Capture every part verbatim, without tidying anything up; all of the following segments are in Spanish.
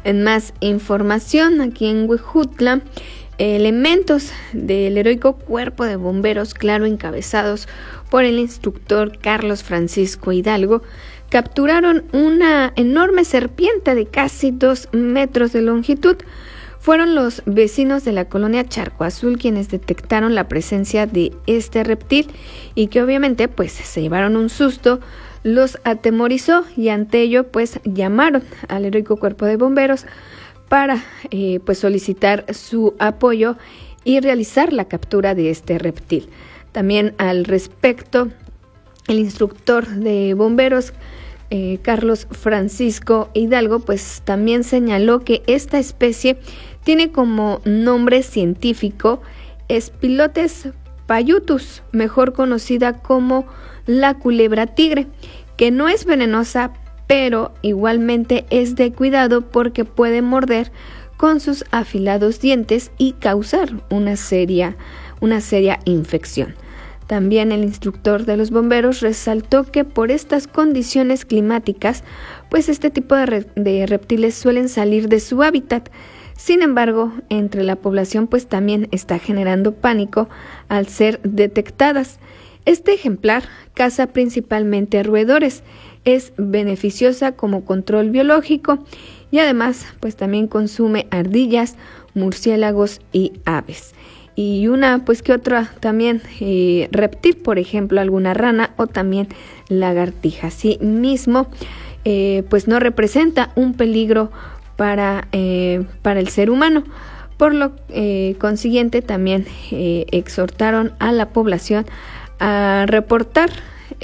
En más información, aquí en Huejutla, elementos del heroico Cuerpo de Bomberos, claro, encabezados por el instructor Carlos Francisco Hidalgo, capturaron una enorme serpiente de casi dos metros de longitud. Fueron los vecinos de la colonia Charco Azul quienes detectaron la presencia de este reptil y que obviamente pues se llevaron un susto, los atemorizó y ante ello pues llamaron al heroico Cuerpo de Bomberos para eh, pues solicitar su apoyo y realizar la captura de este reptil. También al respecto, el instructor de bomberos eh, Carlos Francisco Hidalgo pues también señaló que esta especie tiene como nombre científico Espilotes payutus, mejor conocida como la culebra tigre, que no es venenosa, pero igualmente es de cuidado porque puede morder con sus afilados dientes y causar una seria, una seria infección. También el instructor de los bomberos resaltó que por estas condiciones climáticas, pues este tipo de, re- de reptiles suelen salir de su hábitat. Sin embargo, entre la población pues también está generando pánico al ser detectadas. Este ejemplar caza principalmente roedores, es beneficiosa como control biológico y además pues también consume ardillas, murciélagos y aves. Y una pues que otra también eh, reptil, por ejemplo alguna rana o también lagartija. Así mismo eh, pues no representa un peligro para, eh, para el ser humano. Por lo eh, consiguiente también eh, exhortaron a la población a reportar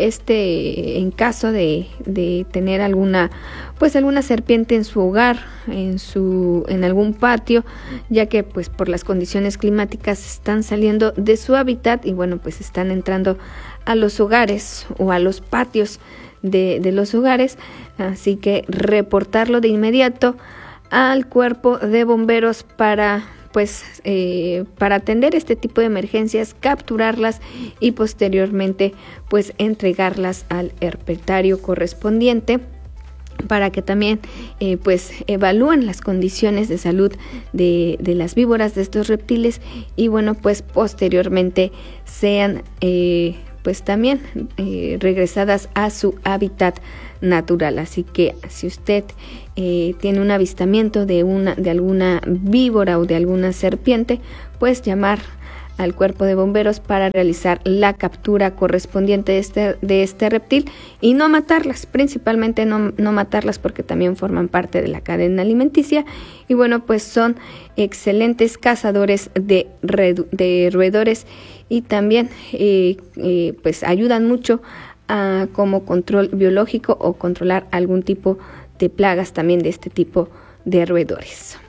este en caso de, de tener alguna pues alguna serpiente en su hogar, en su en algún patio, ya que pues por las condiciones climáticas están saliendo de su hábitat y bueno pues están entrando a los hogares o a los patios de, de los hogares, así que reportarlo de inmediato al Cuerpo de Bomberos para pues eh, para atender este tipo de emergencias, capturarlas y posteriormente pues entregarlas al herpetario correspondiente para que también eh, pues evalúen las condiciones de salud de, de las víboras, de estos reptiles y bueno pues posteriormente sean eh, pues también eh, regresadas a su hábitat natural. Así que si usted eh, tiene un avistamiento de una de alguna víbora o de alguna serpiente, pues llamar al Cuerpo de Bomberos para realizar la captura correspondiente de este, de este reptil y no matarlas, principalmente no, no matarlas porque también forman parte de la cadena alimenticia y bueno pues son excelentes cazadores de, de roedores y también eh, eh, pues ayudan mucho a, como control biológico o controlar algún tipo de plagas también de este tipo de roedores.